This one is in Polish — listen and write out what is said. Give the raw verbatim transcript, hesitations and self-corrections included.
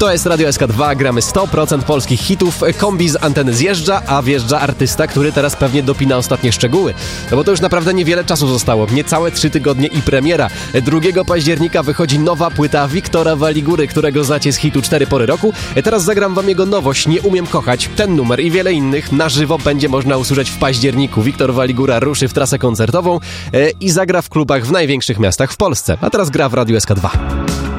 To jest Radio S K dwa, gramy sto procent polskich hitów. Kombi z anteny zjeżdża, a wjeżdża artysta, który teraz pewnie dopina ostatnie szczegóły. No bo to już naprawdę niewiele czasu zostało, niecałe trzy tygodnie i premiera. drugiego października wychodzi nowa płyta Wiktora Waligury, którego znacie z hitu Cztery pory roku. Teraz zagram wam jego nowość, Nie umiem kochać. Ten numer i wiele innych na żywo będzie można usłyszeć w październiku. Wiktor Waligura ruszy w trasę koncertową i zagra w klubach w największych miastach w Polsce. A teraz gra w Radio S K dwa.